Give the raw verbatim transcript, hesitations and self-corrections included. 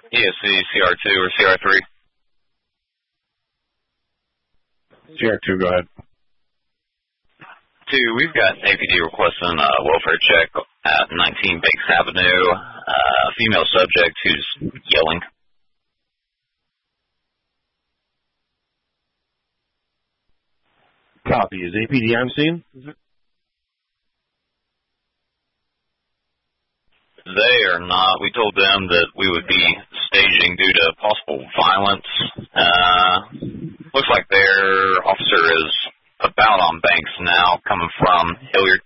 E S C, C R two, or C R three? C R two, go ahead. Two, we've got A P D requesting a welfare check at nineteen Bakes Avenue. Uh, female subject who's yelling. Copy. Is A P D on scene? They are not. We told them that we would be staging due to possible violence. Uh, looks like their officer is about on Banks now, coming from Hilliard.